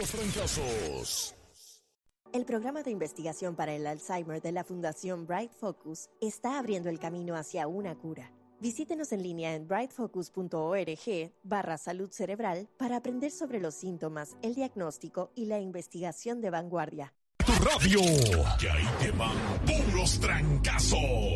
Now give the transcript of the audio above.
puros trancazos. El programa de investigación para el Alzheimer de la Fundación Bright Focus está abriendo el camino hacia una cura. Visítenos en línea en brightfocus.org/salud cerebral para aprender sobre los síntomas, el diagnóstico y la investigación de vanguardia. Tu radio, que ahí te van puros trancazos.